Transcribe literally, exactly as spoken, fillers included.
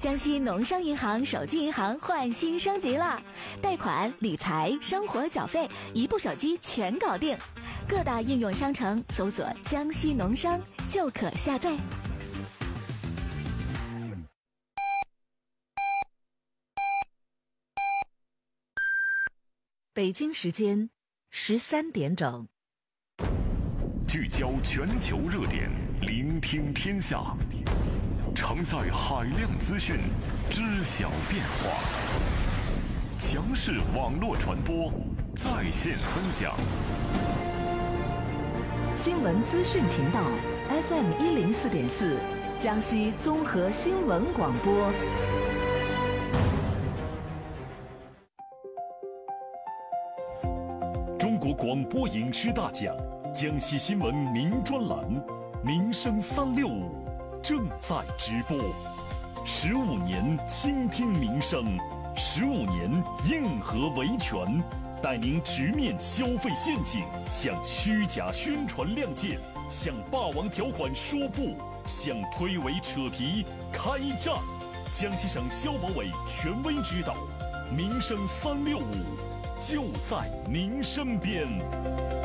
江西农商银行手机银行换新升级了，贷款、理财、生活缴费，一部手机全搞定。各大应用商城搜索“江西农商”就可下载。 北京时间十三点整。 聚焦全球热点，聆听天下，承载海量资讯，知晓变化。强势网络传播，在线分享。 新闻资讯频道 F M 一零四点四，江西综合新闻广播。 中国广播影视大奖江西新闻名专栏《民生三六五》正在直播。十五年倾听民生，十五年硬核维权，带您直面消费陷阱，向虚假宣传亮剑，向霸王条款说不，向推诿扯皮开战。江西省消保委权威指导，民生三六五就在您身边。